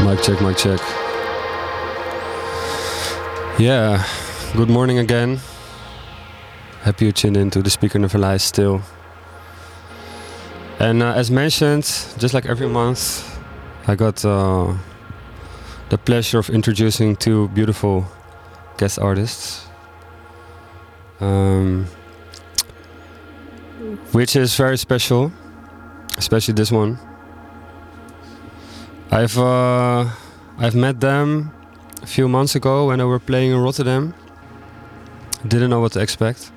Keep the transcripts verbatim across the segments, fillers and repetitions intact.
Mic check, mic check. Yeah, good morning again. Happy you tuned in to The Speaker Never Lies still. And uh, as mentioned, just like every month, I got uh, the pleasure of introducing two beautiful guest artists. Um, which is very special, especially this one. I've uh, I've met them a few months ago when they were playing in Rotterdam. Didn't know what to expect.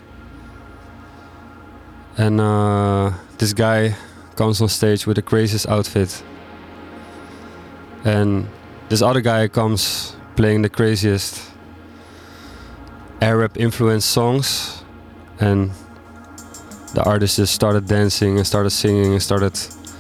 And uh, this guy comes on stage with the craziest outfit. And this other guy comes playing the craziest Arab influenced songs. And the artist just started dancing and started singing and started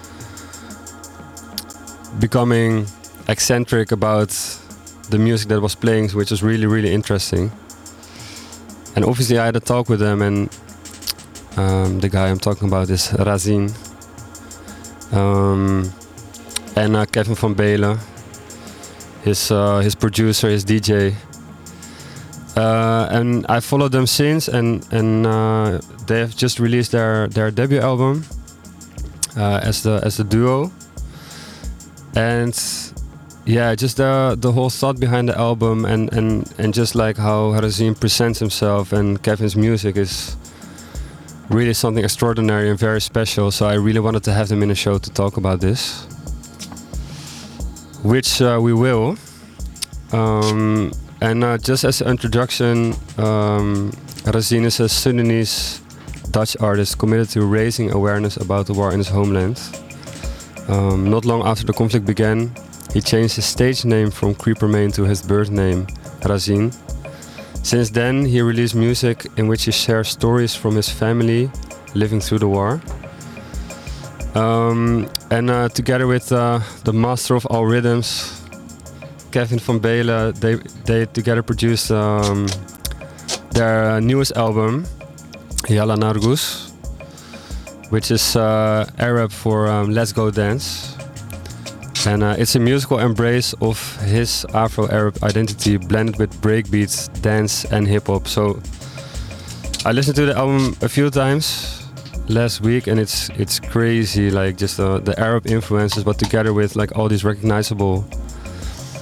becoming eccentric about the music that was playing, which was really, really interesting. And obviously I had a talk with them, and um, the guy I'm talking about is Razin. Um, and uh, Kevin van Belen, his, uh, his producer, his D J. Uh, and I followed them since, and, and uh, they have just released their, their debut album uh, as the as the duo. And yeah, just the the whole thought behind the album, and, and, and just like how Razin presents himself and Kevin's music is really something extraordinary and very special. So I really wanted to have them in the show to talk about this, which uh, we will. Um, and uh, just as an introduction, um, Razin is a Sudanese Dutch artist committed to raising awareness about the war in his homeland. Um, not long after the conflict began, he changed his stage name from Creeper Main to his birth name, Razin. Since then, he released music in which he shares stories from his family living through the war. Um, and uh, together with uh, the master of all rhythms, Kevin van Belen, they, they together produced um, their uh, newest album, Yalla Nargus, which is uh, Arab for um, Let's Go Dance. And uh, it's a musical embrace of his Afro-Arab identity blended with breakbeats, dance and hip-hop. So I listened to the album a few times last week, and it's it's crazy, like just uh, the Arab influences, but together with like all these recognizable